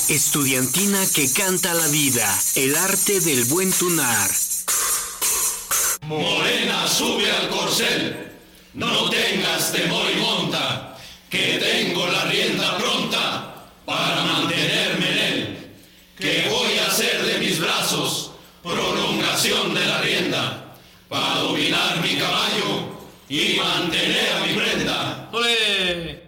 Estudiantina que canta la vida, el arte del buen tunar. Morena, sube al corcel, no tengas temor y monta, que tengo la rienda pronta para mantenerme en él, que voy a hacer de mis brazos prolongación de la rienda, para dominar mi caballo y mantener a mi prenda. ¡Olé!